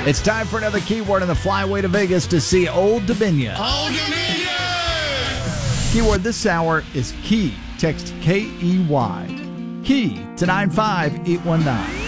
It's time for another keyword on the flyway to Vegas to see Old Dominion. Old Dominion! Keyword this hour is key. Text KEY. Key to 95819.